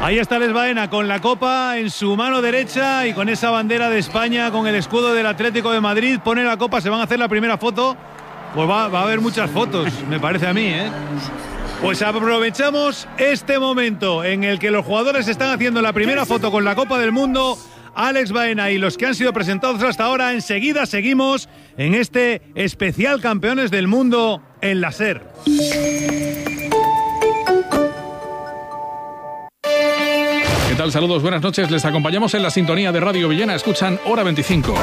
Ahí está Alex Baena con la copa en su mano derecha y con esa bandera de España, con el escudo del Atlético de Madrid. Pone la copa, se van a hacer la primera foto. Pues va a haber muchas fotos, me parece a mí, ¿eh? Pues aprovechamos este momento en el que los jugadores están haciendo la primera foto con la Copa del Mundo. Alex Baena y los que han sido presentados hasta ahora. Enseguida seguimos en este especial Campeones del Mundo en la SER. ¿Qué tal? Saludos, buenas noches. Les acompañamos en la sintonía de Radio Villena. Escuchan Hora 25.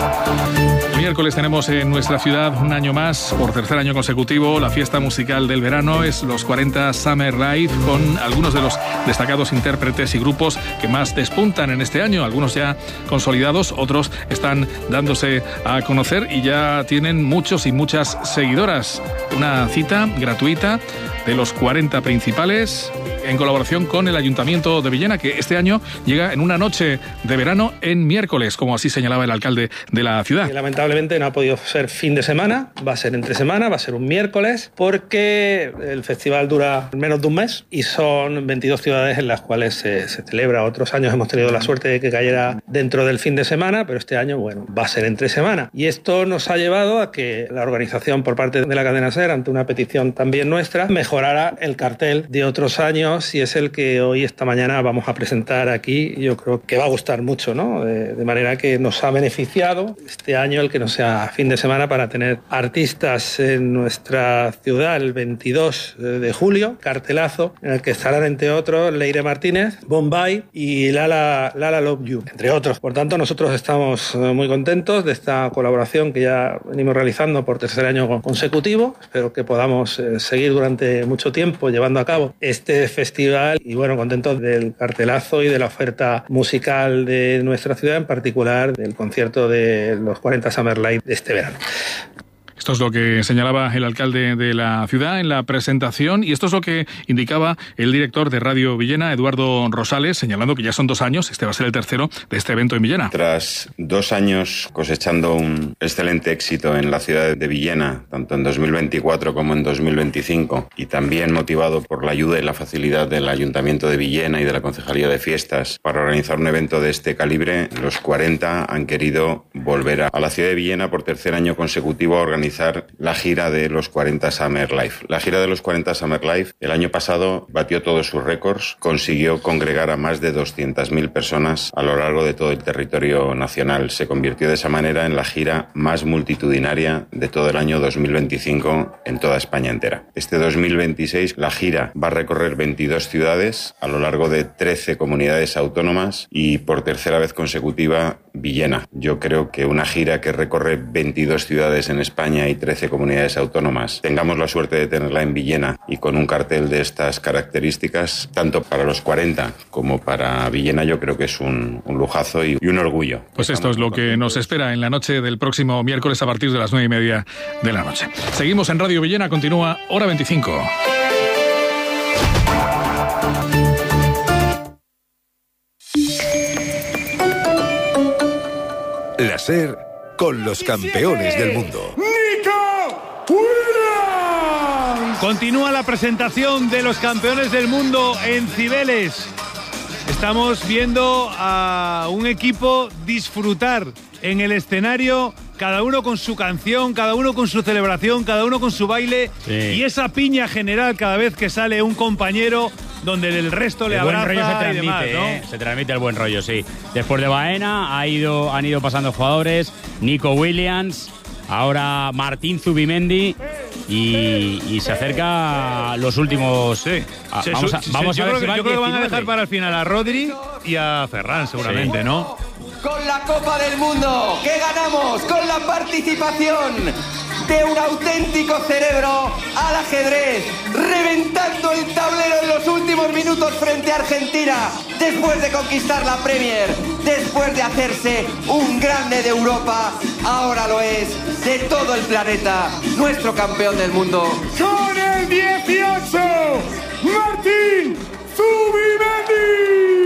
El miércoles tenemos en nuestra ciudad un año más, por tercer año consecutivo, la fiesta musical del verano. Es los 40 Summer Live, con algunos de los destacados intérpretes y grupos que más despuntan en este año. Algunos ya consolidados, otros están dándose a conocer y ya tienen muchos y muchas seguidoras. Una cita gratuita de los 40 principales, en colaboración con el Ayuntamiento de Villena, que este año llega en una noche de verano en miércoles, como así señalaba el alcalde de la ciudad. Y lamentablemente no ha podido ser fin de semana, va a ser entre semana, va a ser un miércoles, porque el festival dura menos de un mes y son 22 ciudades en las cuales se celebra. Otros años hemos tenido la suerte de que cayera dentro del fin de semana, pero este año, bueno, va a ser entre semana. Y esto nos ha llevado a que la organización por parte de la cadena SER, ante una petición también nuestra, mejorara el cartel de otros años, y es el que hoy, esta mañana, vamos a presentar aquí. Yo creo que va a gustar mucho, ¿no? De manera que nos ha beneficiado este año el que no sea fin de semana, para tener artistas en nuestra ciudad el 22 de julio, cartelazo, en el que estarán, entre otros, Leire Martínez, Bombay y Lala Love You, entre otros. Por tanto, nosotros estamos muy contentos de esta colaboración que ya venimos realizando por tercer año consecutivo. Espero que podamos seguir durante mucho tiempo llevando a cabo este festival, y bueno, contentos del cartelazo y de la oferta musical de nuestra ciudad, en particular del concierto de los 40 Summer Live de este verano. Esto es lo que señalaba el alcalde de la ciudad en la presentación, y esto es lo que indicaba el director de Radio Villena, Eduardo Rosales, señalando que ya son 2 años, este va a ser el tercero de este evento en Villena. Tras 2 años cosechando un excelente éxito en la ciudad de Villena, tanto en 2024 como en 2025, y también motivado por la ayuda y la facilidad del Ayuntamiento de Villena y de la Concejalía de Fiestas para organizar un evento de este calibre, los 40 han querido volver a la ciudad de Villena por tercer año consecutivo a organizar la gira de los 40 Summer Live. La gira de los 40 Summer Live el año pasado batió todos sus récords, consiguió congregar a más de 200.000 personas a lo largo de todo el territorio nacional. Se convirtió de esa manera en la gira más multitudinaria de todo el año 2025 en toda España entera. Este 2026 la gira va a recorrer 22 ciudades a lo largo de 13 comunidades autónomas y por tercera vez consecutiva Villena. Yo creo que una gira que recorre 22 ciudades en España y 13 comunidades autónomas, tengamos la suerte de tenerla en Villena y con un cartel de estas características, tanto para los 40 como para Villena, yo creo que es un lujazo y un orgullo. Pues esto es lo que nos espera en la noche del próximo miércoles a partir de las 9:30 de la noche. Seguimos en Radio Villena, continúa Hora 25. La SER con los campeones del mundo. Continúa la presentación de los campeones del mundo en Cibeles. Estamos viendo a un equipo disfrutar en el escenario, cada uno con su canción, cada uno con su celebración, cada uno con su baile, sí. Y esa piña general cada vez que sale un compañero, donde el resto le abraza y demás, ¿no? Se transmite el buen rollo, sí. Después de Baena han ido pasando jugadores, Nico Williams, ahora Martín Zubimendi, y se acerca los últimos. Sí. Vamos a ver si yo creo que van a dejar para el final a Rodri y a Ferran, seguramente, sí. ¿No? Con la Copa del Mundo, ¿qué ganamos? Con la participación de un auténtico cerebro al ajedrez, reventando el tablero en los últimos minutos frente a Argentina, después de conquistar la Premier, después de hacerse un grande de Europa, ahora lo es de todo el planeta, nuestro campeón del mundo. Con el 18, Martín Zubimendi.